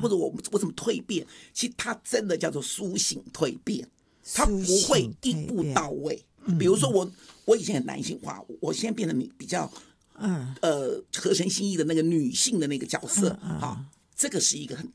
或者我怎么蜕变，其实它真的叫做苏醒蜕变，它不会一步到位。比如说我以前很男性化，我现在变得比较合神心意的那个女性的那个角色，这个是一个很